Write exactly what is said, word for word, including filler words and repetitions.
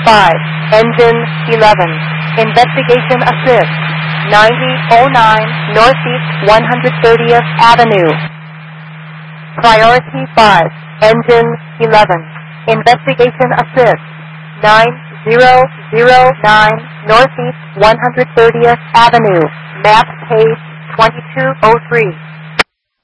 five, engine eleven, investigation assist, ninety oh nine Northeast one hundred thirtieth Avenue. Priority five, engine eleven, investigation assist, nine zero zero nine Northeast one hundred thirtieth Avenue, map page twenty-two oh three.